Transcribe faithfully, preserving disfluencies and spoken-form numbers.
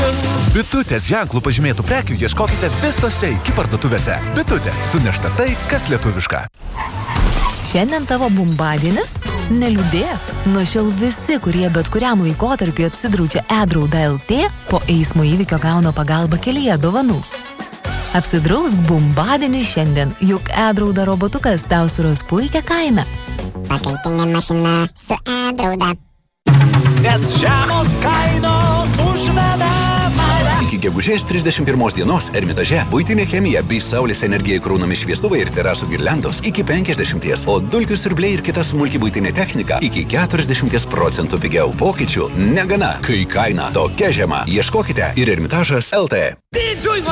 Bitutės ženklų pažymėtų prekių ieškokite visose iki parduotuvėse. Bitutė, sunešta tai, kas lietuviška. Šiandien tavo bumbadienis? Neliūdėk. Nuo šiol visi, kurie bet kuriam laikotarpiu apsidraudžia e-drauda L T, po eismo įvykio gauna pagalbą kelyje dovanų. Apsidrausk bumbadienį šiandien, juk e-drauda robotukas tau suras puikią kainą. Pakaitinė mašina su e-drauda. Nes žemos kainos užveda malę. Iki gegužės trisdešimt pirmos dienos Ermitaže buitinė chemija bei saulės energija įkraunami šviestuvai ir terasų girliandos iki penkiasdešimt, o dulkių siurbliai ir kita smulki buitinė technika iki keturiasdešimt procentų pigiau. Pokyčių negana, kai kaina tokia žema. Ieškokite ir Ermitažas L T.